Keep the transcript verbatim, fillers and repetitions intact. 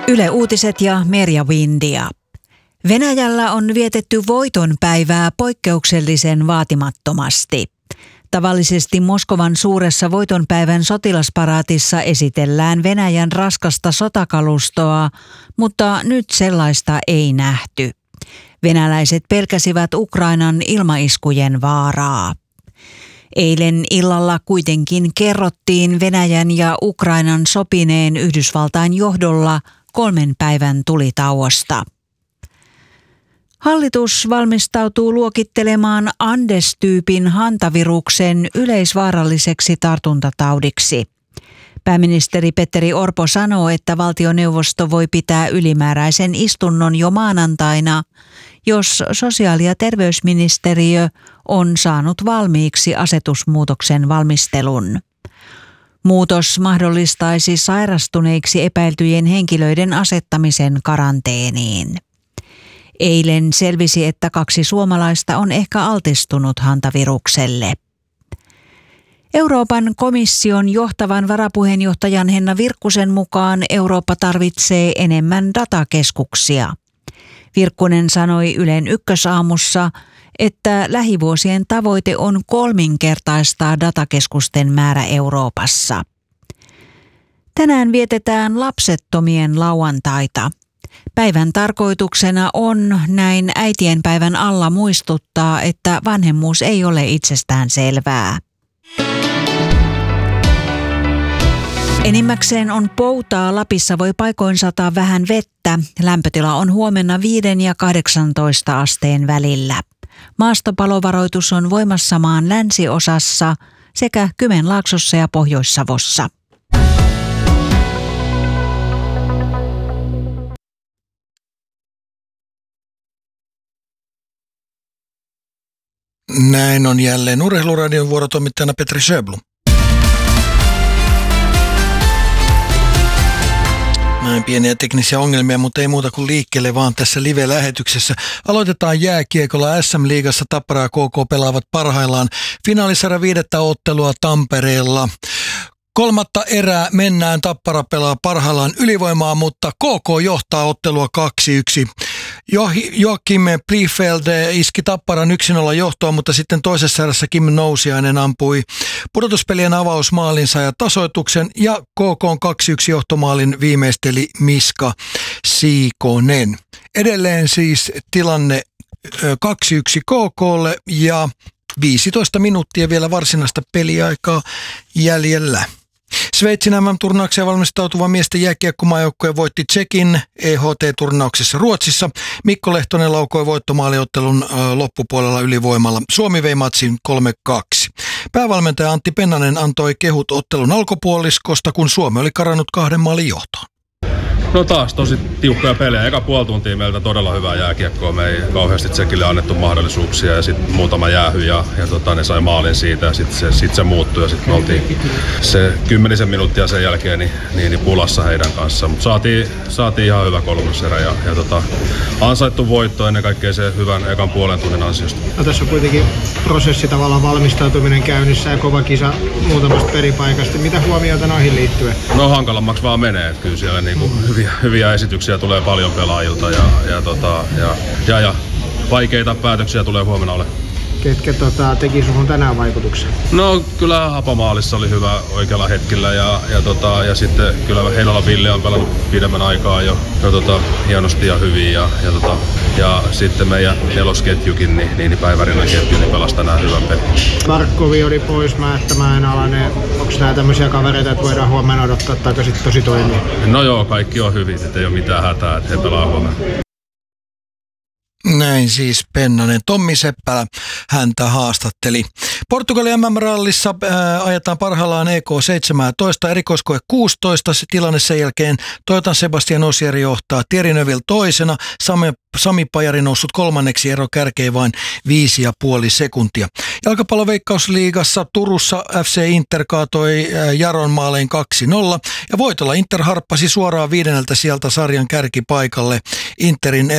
Yle Uutiset ja Merja Windia. Venäjällä on vietetty voitonpäivää poikkeuksellisen vaatimattomasti. Tavallisesti Moskovan suuressa voitonpäivän sotilasparaatissa esitellään Venäjän raskasta sotakalustoa, mutta nyt sellaista ei nähty. Venäläiset pelkäsivät Ukrainan ilmaiskujen vaaraa. Eilen illalla kuitenkin kerrottiin Venäjän ja Ukrainan sopineen Yhdysvaltain johdolla kolmen päivän tulitauosta. Hallitus valmistautuu luokittelemaan Andes-tyypin hantaviruksen yleisvaaralliseksi tartuntataudiksi. Pääministeri Petteri Orpo sanoo, että valtioneuvosto voi pitää ylimääräisen istunnon jo maanantaina, jos sosiaali- ja terveysministeriö on saanut valmiiksi asetusmuutoksen valmistelun. Muutos mahdollistaisi sairastuneiksi epäiltyjen henkilöiden asettamisen karanteeniin. Eilen selvisi, että kaksi suomalaista on ehkä altistunut hantavirukselle. Euroopan komission johtavan varapuheenjohtajan Henna Virkkusen mukaan Eurooppa tarvitsee enemmän datakeskuksia. Virkkunen sanoi Ylen Ykkösaamussa, että lähivuosien tavoite on kolminkertaistaa datakeskusten määrä Euroopassa. Tänään vietetään lapsettomien lauantaita. Päivän tarkoituksena on näin äitienpäivän alla muistuttaa, että vanhemmuus ei ole itsestään selvää. Enimmäkseen on poutaa. Lapissa voi paikoin sataa vähän vettä. Lämpötila on huomenna viiden ja kahdeksantoista asteen välillä. Maastopalovaroitus on voimassa maan länsiosassa sekä Kymenlaaksossa ja Pohjois-Savossa. Näin on jälleen Urheiluradion vuorotoimittajana Petri Sjöblom. Näin pieniä teknisiä ongelmia, mutta ei muuta kuin liikkeelle vaan tässä live-lähetyksessä. Aloitetaan jääkiekolla. S M-liigassa Tappara ja K K pelaavat parhaillaan finaalisarjan viidettä ottelua Tampereella. Kolmatta erää mennään, Tappara pelaa parhaillaan ylivoimaa, mutta K K johtaa ottelua kaksi yksi. Joakim Bliefeld iski Tapparan yksi nolla johtoon, mutta sitten toisessa erässä Kim Nousiainen ampui pudotuspelien avausmaalinsa ja tasoituksen, ja K K:n kaksi yksi johtomaalin viimeisteli Miska Siikonen. Edelleen siis tilanne kaksi yksi K K:lle ja viisitoista minuuttia vielä varsinaista peliaikaa jäljellä. Sveitsin M M-turnaukseen valmistautuva miesten jääkiekkomaajoukkue voitti Tšekin E H T-turnauksessa Ruotsissa. Mikko Lehtonen laukoi voittomaaliottelun loppupuolella ylivoimalla. Suomi vei matsin kolme kaksi. Päävalmentaja Antti Pennanen antoi kehut ottelun alkupuoliskosta, kun Suomi oli karannut kahden maalin johtoon. No taas tosi tiukkoja pelejä. Eka puoli tuntia meiltä todella hyvää jääkiekkoa. Me ei kauheasti Tsekille annettu mahdollisuuksia ja sitten muutama jäähy ja, ja tota, ne sai maalin siitä ja sitten se, sit se muuttui ja sitten me oltiin se kymmenisen minuuttia sen jälkeen niin, niin, niin pulassa heidän kanssaan. Mutta saatiin, saatiin ihan hyvä kolmoserä ja, ja tota, ansaittu voitto ennen kaikkea se hyvän ekan puolen tunnin ansiosta. No, tässä on kuitenkin prosessi tavallaan valmistautuminen käynnissä ja kova kisa muutamasta peripaikasta. Mitä huomioita noihin liittyen? No hankalammaksi vaan menee, että kyllä siellä niinku hyviä, hyviä esityksiä tulee paljon pelaajilta ja, ja, tota, ja, ja, ja vaikeita päätöksiä tulee huomenna olemaan. Ketkä tota, teki suhun tänään vaikutuksen? No kyllä Hapamaalissa oli hyvä oikealla hetkellä ja, ja, tota, ja sitten kyllä Heinolan Ville on pelannut pidemmän aikaa jo, jo tota, hienosti ja hyvin ja, ja, tota, ja sitten meidän nelosketjukin, niin, niin Päivärinnan ketju, niin pelasi tänään hyvän pelin. Markkovi oli pois, Määttämäen Alanen. Onko nämä tämmöisiä kavereita, että voidaan huomenna odottaa tai sitten tosi toimia? No joo, kaikki on hyvin, ettei ole mitään hätää, että he pelaa huomenna. Näin siis Pennanen. Tommi Seppälä häntä haastatteli. Portugalin M M-rallissa ää, ajetaan parhaillaan E K seitsemäntoista, erikoiskoe kuusitoista. Se tilanne sen jälkeen Toyotan Sebastian Ogier johtaa, Thierry Neuville toisena, Sami, Sami Pajari noussut kolmanneksi, ero kärkeen vain viisi ja puoli sekuntia. Jalkapalloveikkausliigassa Turussa F C Inter kaatoi Jaron maalein kaksi nolla ja voitolla Inter harppasi suoraan viidenneltä sieltä sarjan kärkipaikalle. Interin